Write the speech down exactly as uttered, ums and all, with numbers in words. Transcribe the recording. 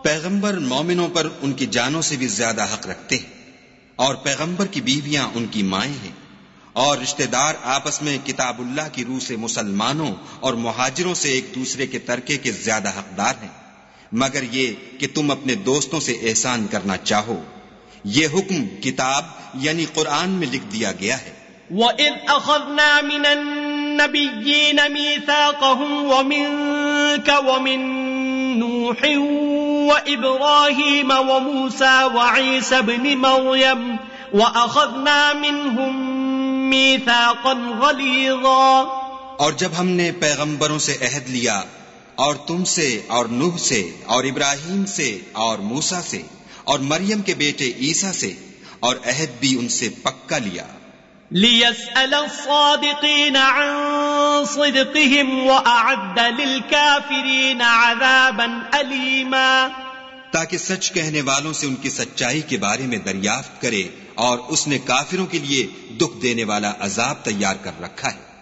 پیغمبر مومنوں پر ان کی جانوں سے بھی زیادہ حق رکھتے ہیں، اور پیغمبر کی بیویاں ان کی مائیں ہیں، اور رشتہ دار آپس میں کتاب اللہ کی روح سے مسلمانوں اور مہاجروں سے ایک دوسرے کے ترکے کے زیادہ حقدار ہیں، مگر یہ کہ تم اپنے دوستوں سے احسان کرنا چاہو۔ یہ حکم کتاب یعنی قرآن میں لکھ دیا گیا ہے۔ وَإِذْ أَخَذْنَا مِنَ النَّبِيِّينَ مِيثَاقَهُمْ وَمِنْكَ وَمِنْ نُوحٍ وَإِبْرَاهِيمَ وَمُوسَى وَعِيسَى ابْنِ مَرْيَمَ وَأَخَذْنَا مِنْهُمْ مِيثَاقًا غَلِيظًا۔ اور جب ہم نے پیغمبروں سے عہد لیا، اور تم سے اور نوح سے اور ابراہیم سے اور موسیٰ سے اور مریم کے بیٹے عیسیٰ سے، اور عہد بھی ان سے پکا لیا۔ لِيَسْأَلَ الصَّادِقِينَ عَنْ صِدْقِهِمْ وَأَعَدَّ لِلْكَافِرِينَ عَذَابًا أَلِيمًا، تاکہ سچ کہنے والوں سے ان کی سچائی کے بارے میں دریافت کرے، اور اس نے کافروں کے لیے دکھ دینے والا عذاب تیار کر رکھا ہے۔